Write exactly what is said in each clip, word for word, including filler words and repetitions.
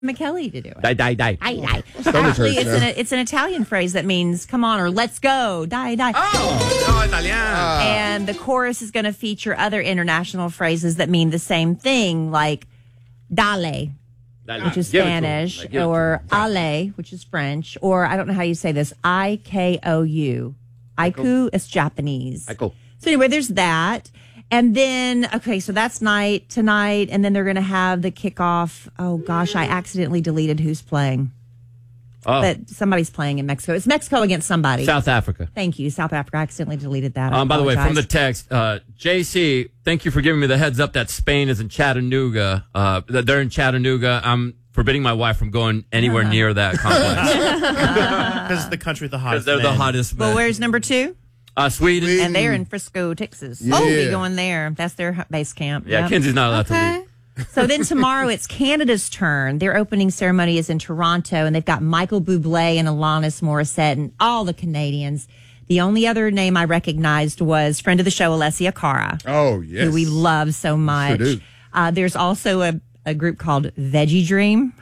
McKelly to do it. Die, die, die. Die, die. Stomach Actually, hurts, it's yeah. an, it's an Italian phrase that means come on or let's go. Die, die. Oh, oh Italian. And the chorus is going to feature other international phrases that mean the same thing, like dale, which is Give it to him. Spanish, Like, give it to or him. ale, which is French, or I don't know how you say this, I K O U. Aiku is Japanese. Aiku. So anyway, there's that. And then, okay, so that's night tonight, and then they're going to have the kickoff. Oh, gosh, I accidentally deleted who's playing. Oh, But somebody's playing in Mexico. It's Mexico against somebody. South Africa. Thank you. South Africa. I accidentally deleted that. I Um, by the way, from the apologize. text, uh, J C, thank you for giving me the heads up that Spain is in Chattanooga. Uh, that they're in Chattanooga. I'm forbidding my wife from going anywhere near that complex Because it's the country with the because hottest they're the men. hottest. Well, men. where's number two? Uh, Sweden. Sweden. And they're in Frisco, Texas. Yeah. Oh, we'll be going there. That's their hu- base camp. Yeah, Yep. Kenzie's not allowed to leave. So then tomorrow it's Canada's turn. Their opening ceremony is in Toronto, and they've got Michael Bublé and Alanis Morissette and all the Canadians. The only other name I recognized was friend of the show, Alessia Cara, Oh, yes. who we love so much. do. Uh, there's also a, a group called Veggie Dream.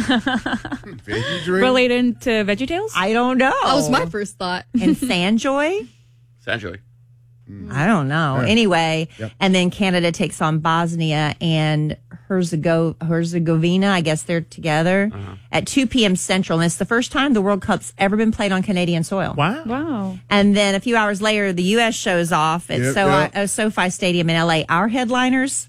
Veggie drink? Related to VeggieTales? I don't know. That was my first thought. And Sanjoy. Sanjoy. I don't know. Yeah. Anyway, Yep. and then Canada takes on Bosnia and Herzego- Herzegovina. I guess they're together at two p.m. Central. And it's the first time the World Cup's ever been played on Canadian soil. Wow. Wow. And then a few hours later, the U S shows off at Yep, so- yep. uh, SoFi Stadium in L A. Our headliners,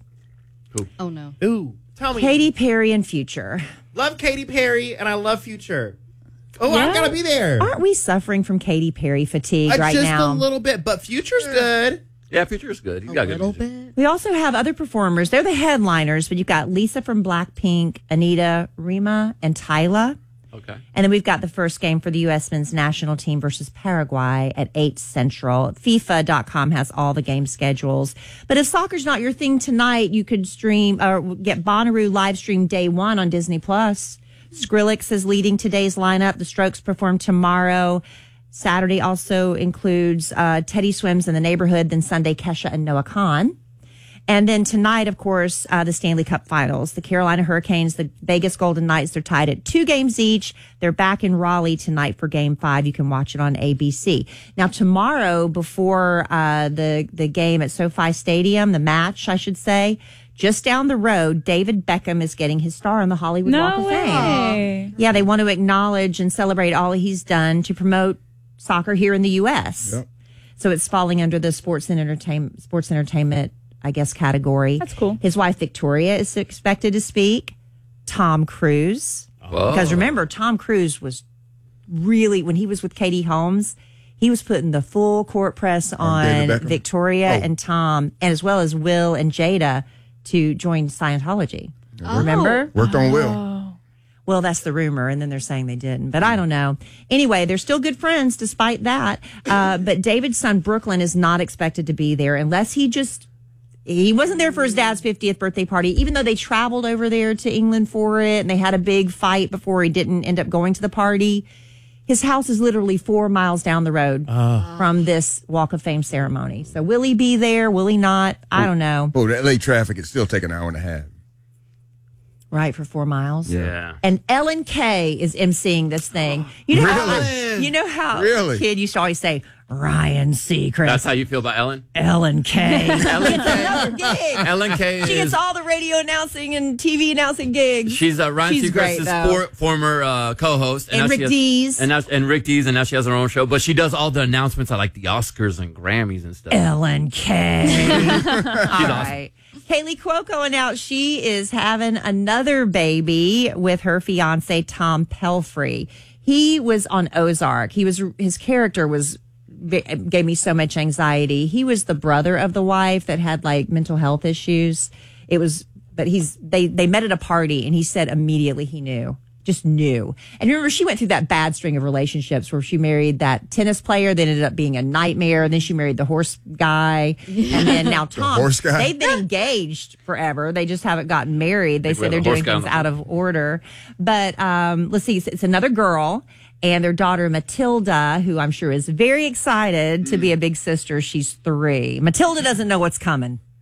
Oh, no. Ooh, tell me. Katy Perry and Future. Love Katy Perry, and I love Future. Oh, Yeah. I'm going to be there. Aren't we suffering from Katy Perry fatigue Uh, right just now? a little bit, but Future's good. Yeah, Future is good. He's got good music. bit. We also have other performers. They're the headliners, but you've got Lisa from Blackpink, Anita, Rima, and Tyla. Okay. And then we've got the first game for the U S men's national team versus Paraguay at eight Central. FIFA dot com has all the game schedules. But if soccer's not your thing tonight, you could stream or get Bonnaroo live stream day one on Disney Plus. Skrillex is leading today's lineup. The Strokes perform tomorrow. Saturday also includes uh, Teddy Swims in the Neighborhood, then Sunday Kesha and Noah Khan. And then tonight, of course, uh, the Stanley Cup Finals. The Carolina Hurricanes, the Vegas Golden Knights, they're tied at two games each. They're back in Raleigh tonight for Game Five. You can watch it on A B C. Now, tomorrow, before uh, the the game at SoFi Stadium, the match, I should say, just down the road, David Beckham is getting his star on the Hollywood Walk No of Fame. way. Yeah, they want to acknowledge and celebrate all he's done to promote soccer here in the U S. Yep. So it's falling under the sports and entertainment, sports entertainment, I guess, category. That's cool. His wife Victoria is expected to speak. Tom Cruise, Whoa. because remember, Tom Cruise was really, when he was with Katie Holmes, he was putting the full court press on David Beckham? Victoria Oh. and Tom, and as well as Will and Jada to join Scientology. Remember? Worked on Will. Oh. Well, that's the rumor, and then they're saying they didn't, but I don't know. Anyway, they're still good friends despite that. Uh, but David's son, Brooklyn, is not expected to be there unless he just, he wasn't there for his dad's fiftieth birthday party, even though they traveled over there to England for it, and they had a big fight before he didn't end up going to the party. His house is literally four miles down the road from this Walk of Fame ceremony. So will he be there? Will he not? I don't know. Oh, that late traffic is still taking an hour and a half. Right, for four miles. Yeah. And Ellen Kay is emceeing this thing. You know how Really? you know how Really? kid used to always say Ryan Seacrest, That's how you feel about Ellen? Ellen Kay. Ellen It's Kay. another gig. Ellen Kay She is... gets all the radio announcing and T V announcing gigs. She's uh, Ryan She's great, Seacrest's though. for, former uh, co-host, And now Rick she has- Dees. and now, and Rick Dees, and now she has her own show. But she does all the announcements at like the Oscars and Grammys and stuff. Ellen Kay. all awesome. right. Kaylee Cuoco announced she is having another baby with her fiance Tom Pelfrey. He was on Ozark. He was his character was gave me so much anxiety. He was the brother of the wife that had like mental health issues. It was, but he's they they met at a party and he said immediately he knew. Just knew. And remember, she went through that bad string of relationships where she married that tennis player that ended up being a nightmare. Then she married the horse guy. And then now Tom. horse guy? They've been engaged forever. They just haven't gotten married. They we say have they're a horse doing guy on things the out of order. But um, let's see. It's, it's another girl. And their daughter, Matilda, who I'm sure is very excited to be a big sister. She's three. Matilda doesn't know what's coming.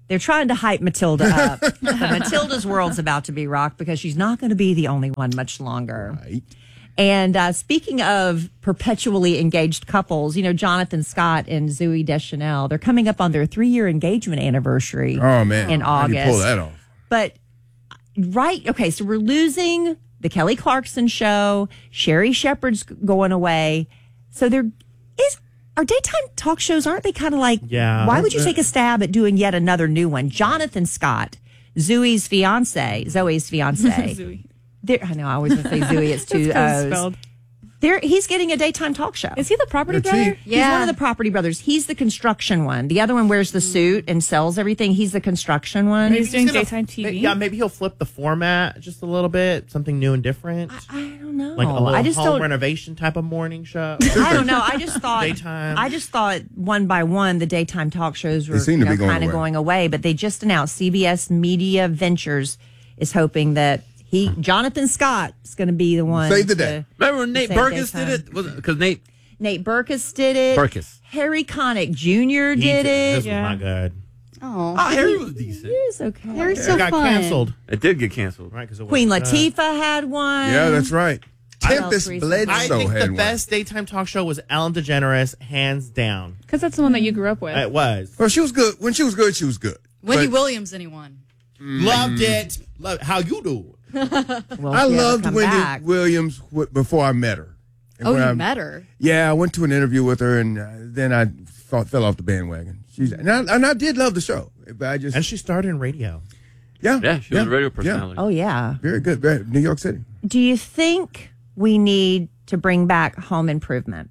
they're trying to hype Matilda up. But Matilda's world's about to be rocked because she's not going to be the only one much longer. Right. And uh, speaking of perpetually engaged couples, you know, Jonathan Scott and Zooey Deschanel, they're coming up on their three-year engagement anniversary Oh, man. in How do you August. pull that off? But, right, okay, so we're losing the Kelly Clarkson show. Sherry Shepherd's going away. So there is, our daytime talk shows, aren't they kind of like, Yeah. why would you take a stab at doing yet another new one? Jonathan Scott, Zooey's fiance, Zoe's fiance. Zooey. There, I know, I always want to say Zooey. It's two That's 'cause O's. it's spelled. There, he's getting a daytime talk show. Is he the property They're brother? cheap. He's one of the property brothers. He's the construction one. The other one wears the suit and sells everything. He's the construction one. He's doing gonna- daytime T V. Yeah, maybe he'll flip the format just a little bit, something new and different. I don't know. like a little I just home don't. renovation type of morning show. I don't know. I just thought. Daytime. I just thought one by one the daytime talk shows were seem you to be know, going kind of away. going away. But they just announced C B S Media Ventures is hoping that he Jonathan Scott is going to be the one. Save the to- day. Remember when Nate Same Burgess daytime. did it? Because Nate Nate Burkus did it. Burkus. Harry Connick Junior He did This it. was Yeah. not good. Oh, Oh, Harry was decent. It's okay. Harry's It so got fun. canceled, It did get canceled. right? Because Queen Latifah had one. Yeah, that's right. Tempest recently? Bledsoe I think had the one. best daytime talk show was Ellen DeGeneres, hands down. Because that's the one that you grew up with. It was. Well, she was good. When she was good, she was good. Wendy But Williams, anyone? Loved it. Love, how you do? Will I she ever loved come Wendy back? Williams w- before I met her. And Oh, when you I- met her. Yeah, I went to an interview with her, and uh, then I fell, fell off the bandwagon. She's and I, and I did love the show, but I just And she started in radio. yeah Yeah, she was a radio yeah, personality. Oh yeah. very good. Very, New York City. Do you think we need to bring back Home Improvement?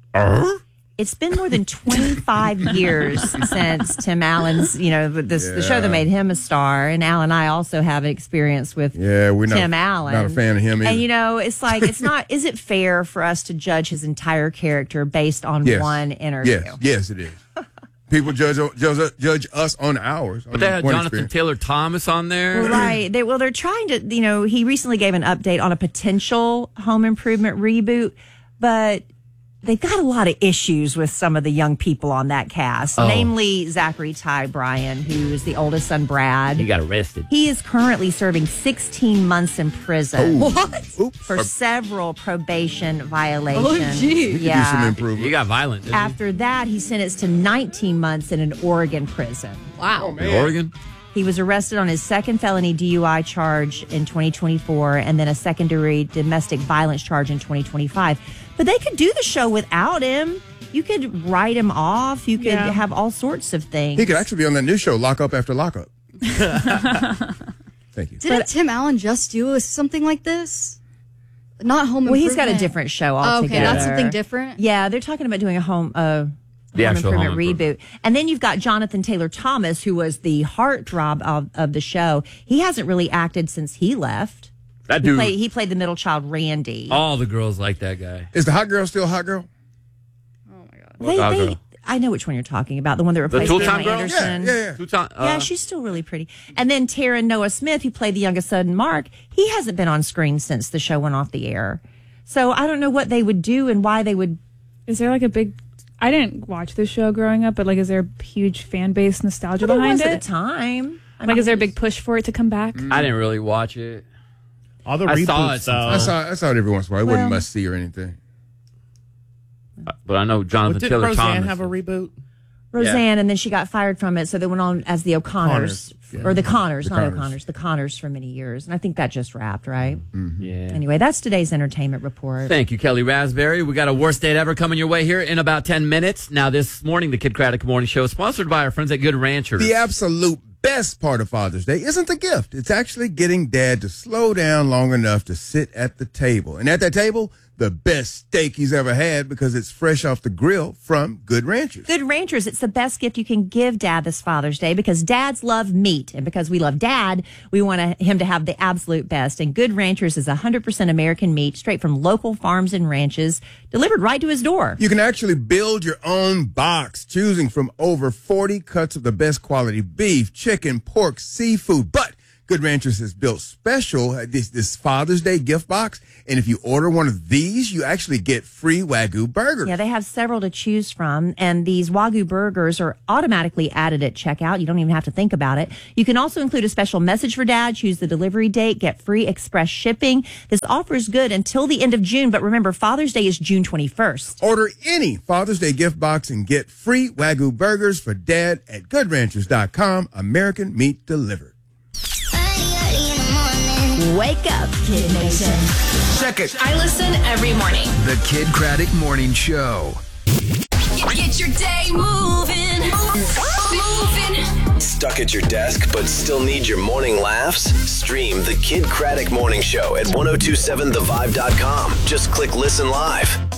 It's been more than twenty-five years since Tim Allen's, you know, this the show that Yeah. made him a star, and Al and I also have experience with Yeah, we're not Tim Allen. not a fan of him either. And you know, it's like it's not. Is it fair for us to judge his entire character based on yes. one interview? Yes, yes, it is. People judge judge, judge us on ours. But they had Jonathan Taylor Thomas on there. Right. They, well, they're trying to, you know, he recently gave an update on a potential Home Improvement reboot, but they've got a lot of issues with some of the young people on that cast, Oh. namely Zachary Ty Bryan, who is the oldest son, Brad. He got arrested. He is currently serving sixteen months in prison What? Oops. for several probation violations. Oh, gee. Do some Yeah. improvement. He got violent. Didn't After that, he's sentenced to nineteen months in an Oregon prison. Wow. he? In Oregon. He was arrested on his second felony D U I charge in twenty twenty-four and then a secondary domestic violence charge in twenty twenty-five. But they could do the show without him. You could write him off. You could Yeah. have all sorts of things. He could actually be on that new show, Lock Up After Lockup. Thank you. Didn't Tim Allen just do a, something like this? Not Home well, he's got a Improvement. different show Oh, altogether. okay, that's something different. Yeah, they're talking about doing a home uh, The home actual improvement Home reboot. Improvement. And then you've got Jonathan Taylor Thomas, who was the heartthrob of, of the show. He hasn't really acted since he left. That He dude. played, he played the middle child, Randy. All the girls like that guy. Is the hot girl still a hot girl? They, Dog they, girl. I know which one you're talking about. The one that replaced Tool Time Pamela girl? Yeah, Anderson. yeah, yeah. Two time, uh, Yeah, she's still really pretty. And then Tara Noah Smith, who played the youngest son, Mark, he hasn't been on screen since the show went off the air. So I don't know what they would do and why they would. Is there like a big? I didn't watch this show growing up, but like, is there a huge fan base nostalgia There behind was at it? the time. I Like, mean, is there a big push for it to come back? I didn't really watch it. All the I reboots, saw it though. sometime. I saw I saw it every once in a while. It Well- wasn't must see or anything. But I know Jonathan But did Taylor Roseanne Thomas. have a reboot? Roseanne, and then she got fired from it, so they went on as the O'Connors, Connors, or the Connors, The not Connors. O'Connors, the Connors for many years, and I think that just wrapped, right? Yeah. Anyway, that's today's entertainment report. Thank you, Kelly Raspberry. We got a worst date ever coming your way here in about ten minutes. Now, this morning, the Kid Craddock Morning Show is sponsored by our friends at Good Ranchers. The absolute best part of Father's Day isn't the gift. It's actually getting dad to slow down long enough to sit at the table. And at that table, the best steak he's ever had because it's fresh off the grill from Good Ranchers. Good Ranchers, it's the best gift you can give Dad this Father's Day because dads love meat. And because we love Dad, we want to, him to have the absolute best. And Good Ranchers is one hundred percent American meat, straight from local farms and ranches, delivered right to his door. You can actually build your own box, choosing from over forty cuts of the best quality beef, chicken, pork, seafood. But Good Ranchers has built special uh, this, this Father's Day gift box. And if you order one of these, you actually get free Wagyu burgers. Yeah, they have several to choose from. And these Wagyu burgers are automatically added at checkout. You don't even have to think about it. You can also include a special message for dad, choose the delivery date, get free express shipping. This offer is good until the end of June. But remember, Father's Day is June twenty-first. Order any Father's Day gift box and get free Wagyu burgers for dad at good ranchers dot com. American meat delivered. Wake up, Kid Nation. Check it. I listen every morning. The Kid Craddock Morning Show. Get your day moving. Moving. Stuck at your desk but still need your morning laughs? Stream the Kid Craddock Morning Show at ten twenty-seven the vibe dot com. Just click listen live.